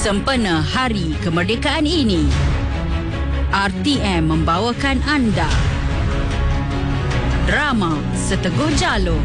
Sempena Hari Kemerdekaan ini, RTM membawakan anda drama Seteguh Jalur,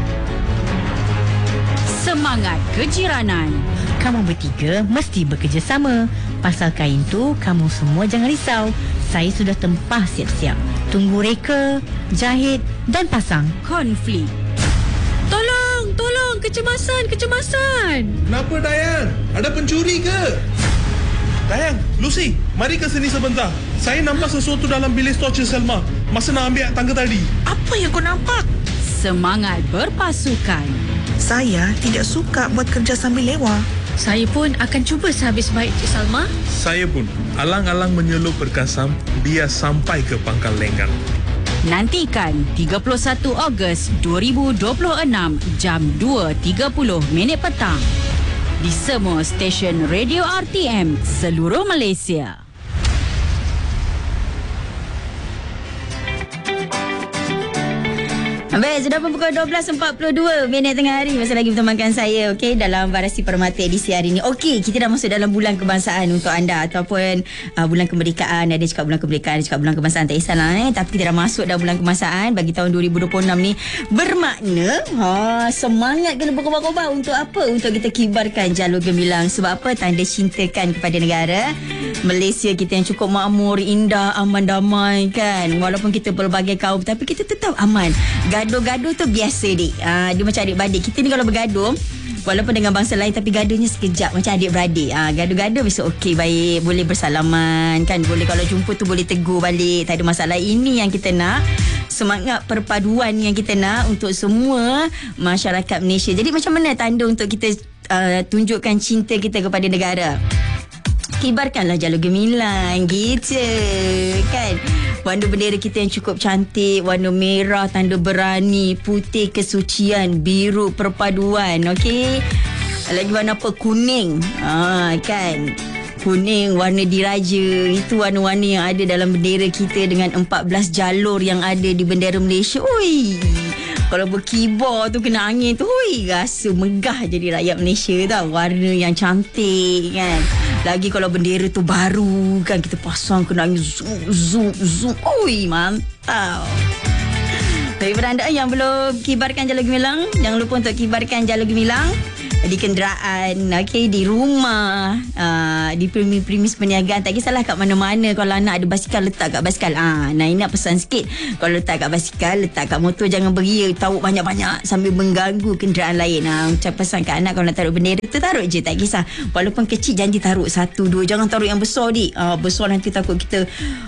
Semangat Kejiranan. Kamu bertiga mesti bekerjasama. Pasal kain tu, kamu semua jangan risau. Saya sudah tempah siap-siap. Tunggu reka, jahit dan pasang. Konflik. Tolong, kecemasan. Kenapa, Dayang? Ada pencuri ke? Dayang, Lucy, mari ke sini sebentar. Saya nampak sesuatu dalam bilik stor Cik Selma masa nak ambil tangga tadi. Apa yang kau nampak? Semangat berpasukan. Saya tidak suka buat kerja sambil lewa. Saya pun akan cuba sehabis baik, Cik Salma. Saya pun alang-alang menyelup berkasam biar sampai ke pangkal lenggang. Nantikan 31 Ogos 2026 jam 2.30 petang di semua stesen radio RTM seluruh Malaysia. Baik, sudah pun pukul 12.42 tengah hari. Masih lagi bertemankan saya, okey, dalam Varasi Permata edisi hari ini. Okey, kita dah masuk dalam bulan kebangsaan untuk anda ataupun bulan kemerdekaan. Ada cakap bulan kemerdekaan, ada cakap bulan kebangsaan, tak kisahlah tapi kita dah masuk dalam bulan kebangsaan bagi tahun 2026 ni. Bermakna semangat kena berkobar-kobar untuk apa? Untuk kita kibarkan jalur gemilang. Sebab apa? Tanda cintakan kepada negara Malaysia kita yang cukup makmur, indah, aman, damai kan. Walaupun kita berbagai kaum tapi kita tetap aman. Gaduh-gaduh tu biasa dik. Dia macam adik-beradik. Kita ni kalau bergaduh walaupun dengan bangsa lain tapi gaduhnya sekejap macam adik-beradik. Gaduh-gaduh biasa okey, baik, boleh bersalaman kan. Boleh kalau jumpa tu boleh tegur balik, tak ada masalah. Ini yang kita nak, semangat perpaduan yang kita nak untuk semua masyarakat Malaysia. Jadi macam mana tanda untuk kita tunjukkan cinta kita kepada negara? Kibarkanlah jalur gemilang gitu kan. Warna bendera kita yang cukup cantik, warna merah tanda berani, putih kesucian, biru perpaduan, okey. Lagi warna apa? Kuning. Kan. Kuning warna diraja. Itu warna-warna yang ada dalam bendera kita dengan 14 jalur yang ada di bendera Malaysia. Ui. Kalau berkibar tu kena angin tu, hui, rasa megah jadi rakyat Malaysia tau. Warna yang cantik kan. Lagi kalau bendera tu baru kan, kita pasang kena angin zoom. Ui, mantap. Daripada anda yang belum kibarkan jalur gemilang, jangan lupa untuk kibarkan jalur gemilang di kenderaan, okey, di rumah, di premis perniagaan, tak kisahlah kat mana-mana. Kalau anak ada basikal, letak kat basikal. Nah, ini nak pesan sikit. Kalau letak kat basikal, letak kat motor, jangan beria taruh banyak-banyak sambil mengganggu kenderaan lain. Macam pesan kat anak, kalau nak taruh bendera tu taruh je, tak kisah. Walaupun kecil, janji taruh 1, 2, jangan taruh yang besar dik. Besar nanti takut kita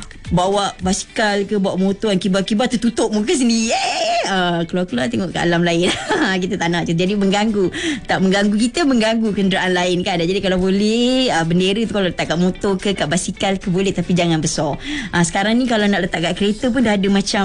bawa basikal ke bawa motor yang kibar-kibar tertutup muka sendiri. Keluar-keluar tengok kat alam lain. Kita tak nak. Jadi mengganggu. Tak mengganggu kita, mengganggu kenderaan lain kan. Jadi kalau boleh bendera tu kalau letak kat motor ke kat basikal ke boleh, tapi jangan besar. Sekarang ni kalau nak letak kat kereta pun dah ada macam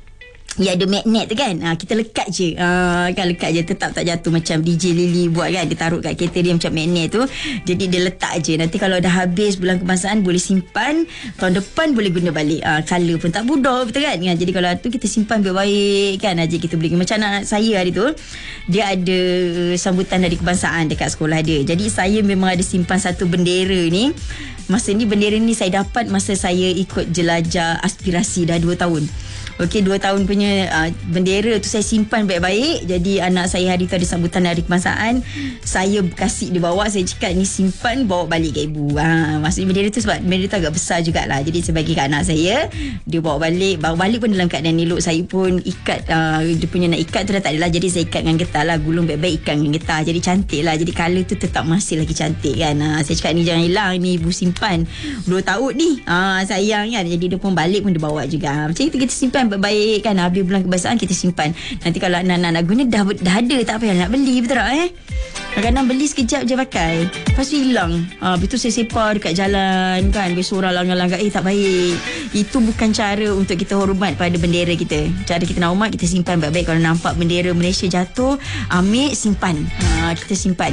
ya, ada magnet tu kan. Kita lekat je. Kan lekat je, tetap tak jatuh macam DJ Lily buat kan. Dia taruh kat kereta dia macam magnet tu. Jadi dia letak je. Nanti kalau dah habis bulan kebangsaan boleh simpan. Tahun depan boleh guna balik. Color pun tak bodoh, betul kan? Jadi kalau tu kita simpan baik-baik kan. Jadi kita boleh. Macam anak saya hari tu, dia ada sambutan dari kebangsaan dekat sekolah dia. Jadi saya memang ada simpan satu bendera ni. Masa ni bendera ni saya dapat masa saya ikut jelajah aspirasi dah 2 tahun. Okey, 2 tahun punya bendera tu saya simpan baik-baik. Jadi anak saya hari tu ada sambutan hari kebangsaan, saya kasih dia bawa, saya cakap ni simpan bawa balik ke ibu. Maksudnya bendera tu sebab bendera tu agak besar jugalah. Jadi saya bagi kat anak saya, dia bawa balik pun dalam keadaan elok. Saya pun ikat, dia punya nak ikat tu dah tak adalah. Jadi saya ikat dengan getah lah, gulung baik-baik, ikat dengan getah. Jadi cantik lah. Jadi colour tu tetap masih lagi cantik kan. Saya cakap ni jangan hilang, ni ibu simpan 2 tahun ni. Sayang kan. Jadi dia pun balik pun dia bawa juga. Macam itu kita simpan baik-baik kan. Habis bulan kebangsaan kita simpan. Nanti kalau anak-anak nak guna dah ada, tak payah nak beli, betul tak kadang-kadang beli sekejap je pakai, lepas tu hilang. Lepas tu saya separ dekat jalan kan, besok orang langgar-langgar, tak baik. Itu bukan cara untuk kita hormat pada bendera kita. Cara kita nak hormat, kita simpan baik-baik. Kalau nampak bendera Malaysia jatuh, ambil, simpan. Kita simpan.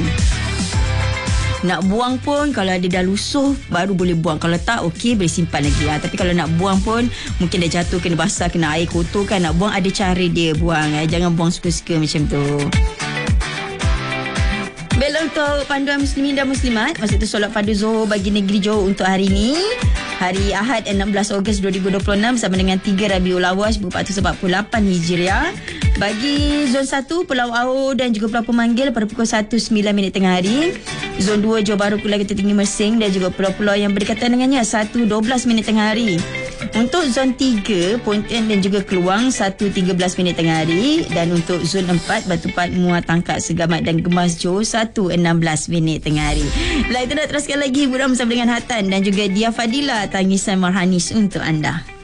Nak buang pun kalau ada dah lusuh baru boleh buang. Kalau tak okey boleh simpan lagi. Tapi kalau nak buang pun mungkin dah jatuh, kena basah, kena air kotor kan. Nak buang ada cara dia buang. Jangan buang suka-suka macam tu. Baiklah, untuk panduan muslimin dan muslimat, masa itu solat fardu Zuhur bagi negeri Johor untuk hari ini, hari Ahad 16 Ogos 2026 sama dengan 3 Rabiul Awal 1448 Hijriah. Bagi zon 1 Pulau Aur dan juga Pulau Pemanggil pada pukul 1.09 tengah hari. Zon 2 Johor Bahru Kuala Getah Tinggi Mersing dan juga pulau-pulau yang berdekatan dengannya 1.12 tengah hari. Untuk zon 3 Pontian dan juga Keluang 1.13 tengah hari. Dan untuk zon 4 Batupat, Muar, Tangkak, Segamat dan Gemas Johor 1.16 tengah hari. Bila itu nak teruskan lagi hiburan bersama dengan Hatan dan juga Dia Fadila, Tangisan Marhanis untuk anda.